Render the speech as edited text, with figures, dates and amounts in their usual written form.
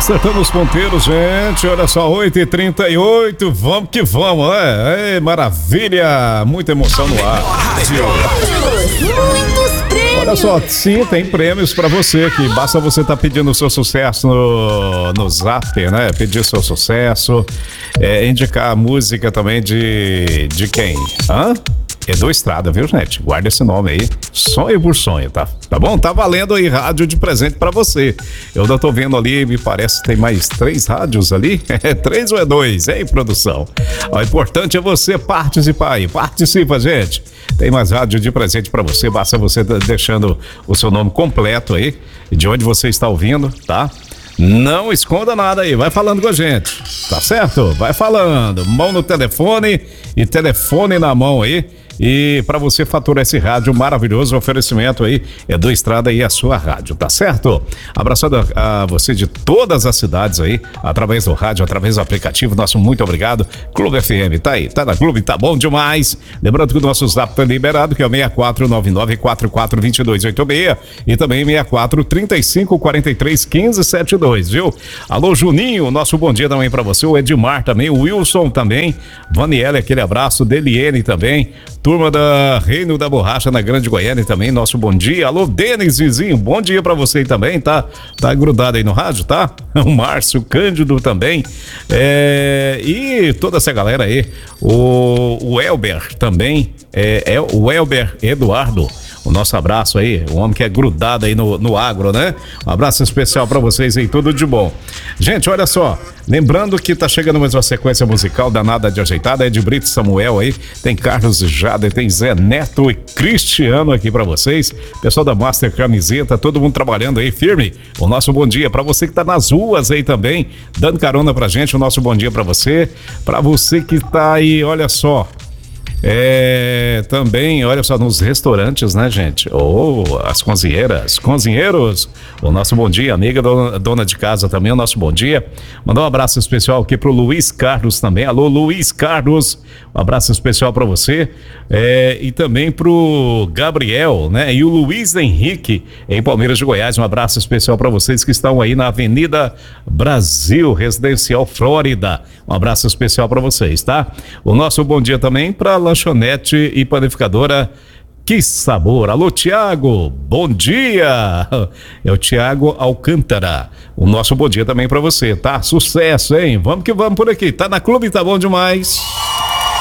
Acertando os ponteiros, gente. Olha só, 8h38. Vamos que vamos, né? Maravilha! Muita emoção no ar. Muitos prêmios. Olha só, sim, tem prêmios pra você aqui. Basta você estar pedindo o seu sucesso no Zap, né? Pedir seu sucesso. Indicar a música também de quem? Edu Estrada, viu, gente? Guarda esse nome aí. Sonho por sonho, tá? Tá bom? Tá valendo aí rádio de presente pra você. Eu ainda tô vendo ali, me parece que tem mais 3 rádios ali. 3 ou 2, hein, produção? O importante é você participar aí. Participa, gente. Tem mais rádio de presente pra você. Basta você deixando o seu nome completo aí, de onde você está ouvindo, tá? Não esconda nada aí, vai falando com a gente, tá certo? Vai falando, mão no telefone e telefone na mão aí. E para você faturar esse rádio maravilhoso, oferecimento aí é do Estrada e a sua rádio, tá certo? Abraçando a você de todas as cidades aí, através do rádio, através do aplicativo, nosso muito obrigado. Clube FM, tá aí, tá na Clube, tá bom demais. Lembrando que o nosso Zap tá liberado, que é o 6499442286 e também 6435431572, viu? Alô, Juninho, nosso bom dia também pra você, o Edmar também, o Wilson também, Vaniela, aquele abraço, Deliene também, turma da Reino da Borracha na Grande Goiânia também, nosso bom dia. Alô, Denis, vizinho, bom dia pra você também, tá grudado aí no rádio, tá? O Márcio Cândido também, e toda essa galera aí, o Elber também, o Elber Eduardo. O nosso abraço aí, o homem que é grudado aí no agro, né? Um abraço especial pra vocês aí, tudo de bom. Gente, olha só, lembrando que tá chegando mais uma sequência musical danada de ajeitada, é de Brito Samuel aí, tem Carlos Jader, tem Zé Neto e Cristiano aqui pra vocês, pessoal da Master Camiseta, todo mundo trabalhando aí firme, o nosso bom dia pra você que tá nas ruas aí também, dando carona pra gente, o nosso bom dia pra você que tá aí, olha só, também, olha só, nos restaurantes, né, gente? As cozinheiros, o nosso bom dia, amiga dona de casa também, o nosso bom dia. Mandar um abraço especial aqui pro Luiz Carlos também. Alô, Luiz Carlos, um abraço especial para você. E também pro Gabriel, né? E o Luiz Henrique, em Palmeiras de Goiás. Um abraço especial para vocês que estão aí na Avenida Brasil, Residencial Flórida. Um abraço especial para vocês, tá? O nosso bom dia também para lanchonete e panificadora Que Sabor. Alô, Tiago, bom dia. É o Tiago Alcântara. O nosso bom dia também para você, tá? Sucesso, hein? Vamos que vamos por aqui. Tá na Clube, tá bom demais.